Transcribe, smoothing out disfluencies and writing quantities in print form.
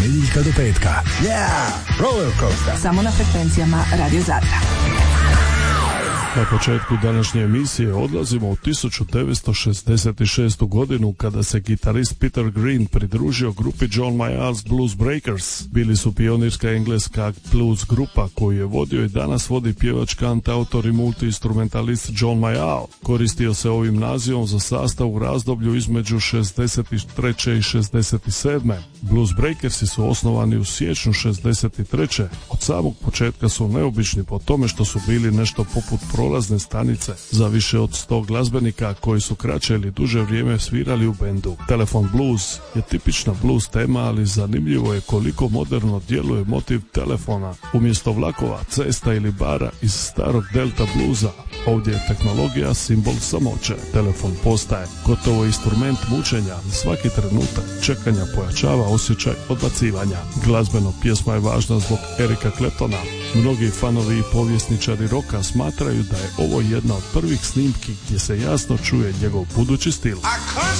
ponedjeljka do petka. Yeah, roller coaster. Samo na frekvencijama Radio Zadra. Na početku današnje emisije odlazimo u 1966. godinu kada se gitarist Peter Green pridružio grupi John Mayall's Blues Breakers. Bili su pionirska engleska blues grupa koju je vodio i danas vodi pjevač, kantautor i multi-instrumentalist John Mayall. Koristio se ovim nazivom za sastav u razdoblju između 63. i 67. Blues Breakersi su osnovani u siječnju 63. Od samog početka su neobični po tome što su bili nešto poput prolazne stanice za više od 100 glazbenika koji su kraće ili duže vrijeme svirali u bendu. Telefon blues je tipična blues tema, ali zanimljivo je koliko moderno djeluje motiv telefona. Umjesto vlakova, cesta ili bara iz starog delta bluza, ovdje je tehnologija simbol samoće. Telefon postaje gotovo instrument mučenja. Svaki trenutak čekanja pojačava osjećaj odbacivanja. Glazbeno pjesma je važna zbog Erika Claptona. Mnogi fanovi i povjesničari roka smatraju da je ovo jedna od prvih snimki gdje se jasno čuje njegov budući stil.